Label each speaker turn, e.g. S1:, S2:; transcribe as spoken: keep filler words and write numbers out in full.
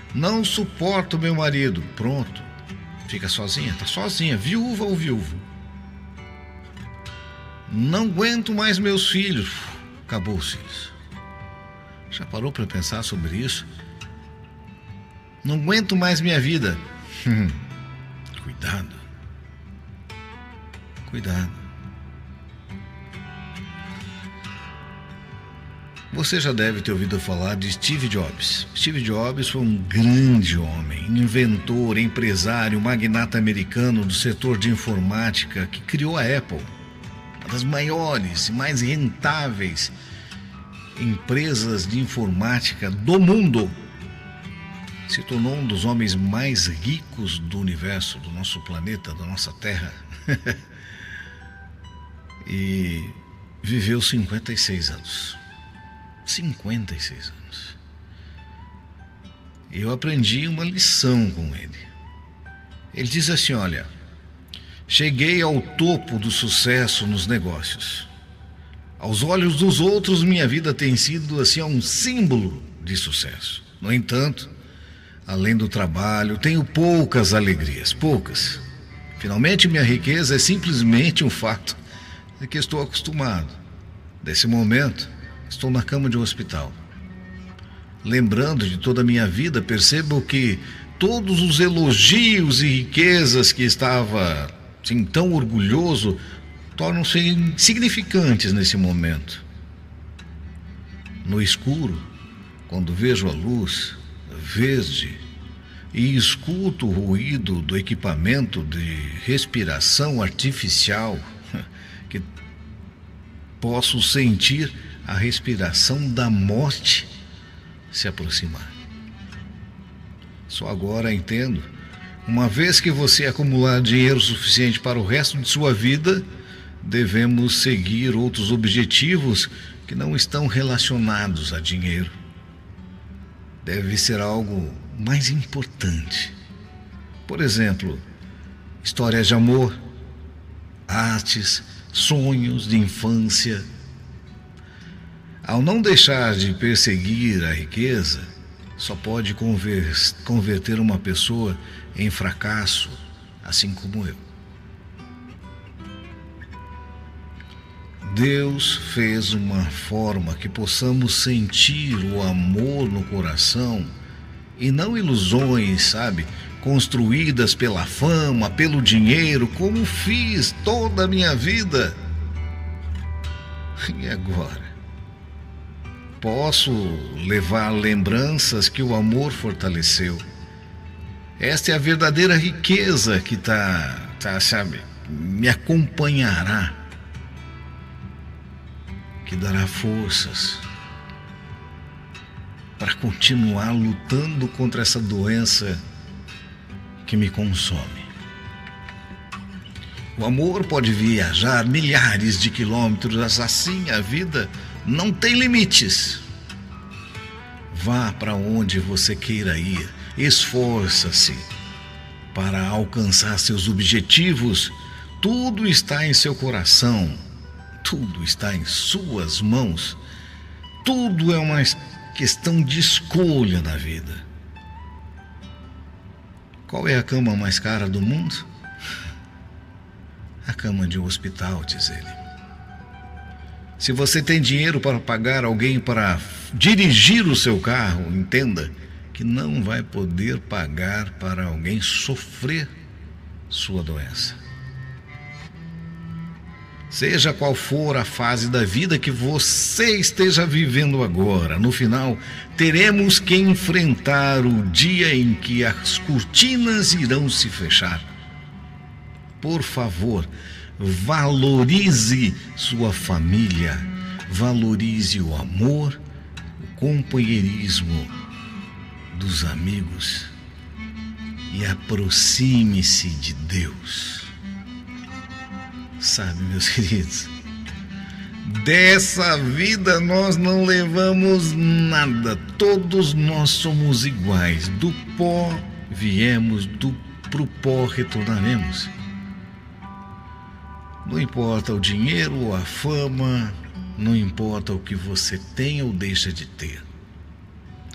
S1: Não suporto meu marido. Pronto. Fica sozinha, tá sozinha, viúva ou viúvo. Não aguento mais meus filhos. Acabou os filhos. Já parou para pensar sobre isso? Não aguento mais minha vida. Hum, cuidado. Cuidado. Você já deve ter ouvido falar de Steve Jobs. Steve Jobs foi um grande homem, inventor, empresário, magnata americano do setor de informática que criou a Apple, uma das maiores e mais rentáveis empresas de informática do mundo. Se tornou um dos homens mais ricos do universo, do nosso planeta, da nossa Terra. E viveu cinquenta e seis anos. cinquenta e seis anos. Eu aprendi uma lição com ele. Ele diz assim, olha, cheguei ao topo do sucesso nos negócios. Aos olhos dos outros, minha vida tem sido assim um símbolo de sucesso. No entanto, além do trabalho, tenho poucas alegrias, poucas. Finalmente, minha riqueza é simplesmente um fato de que estou acostumado. Desse momento, estou na cama de um hospital. Lembrando de toda a minha vida, percebo que todos os elogios e riquezas que estava assim, tão orgulhoso tornam-se insignificantes nesse momento. No escuro, quando vejo a luz verde e escuto o ruído do equipamento de respiração artificial, que posso sentir a respiração da morte se aproximar. Só agora entendo, uma vez que você acumular dinheiro suficiente para o resto de sua vida, devemos seguir outros objetivos que não estão relacionados a dinheiro. Deve ser algo mais importante. Por exemplo, histórias de amor, artes, sonhos de infância. Ao não deixar de perseguir a riqueza, só pode converter uma pessoa em fracasso, assim como eu. Deus fez uma forma que possamos sentir o amor no coração e não ilusões, sabe, construídas pela fama, pelo dinheiro, como fiz toda a minha vida. E agora? Posso levar lembranças que o amor fortaleceu. Esta é a verdadeira riqueza que tá, tá, sabe, me acompanhará, que dará forças para continuar lutando contra essa doença que me consome. O amor pode viajar milhares de quilômetros, assim a vida não tem limites. Vá para onde você queira ir, esforça-se para alcançar seus objetivos. Tudo está em seu coração, tudo está em suas mãos. Tudo é uma questão de escolha na vida. Qual é a cama mais cara do mundo? A cama de um hospital, diz ele. Se você tem dinheiro para pagar alguém para dirigir o seu carro, entenda que não vai poder pagar para alguém sofrer sua doença. Seja qual for a fase da vida que você esteja vivendo agora, no final, teremos que enfrentar o dia em que as cortinas irão se fechar. Por favor, valorize sua família, valorize o amor, o companheirismo dos amigos e aproxime-se de Deus. Sabe, meus queridos, dessa vida nós não levamos nada, todos nós somos iguais, do pó viemos, do pro pó retornaremos. Não importa o dinheiro ou a fama, não importa o que você tem ou deixa de ter.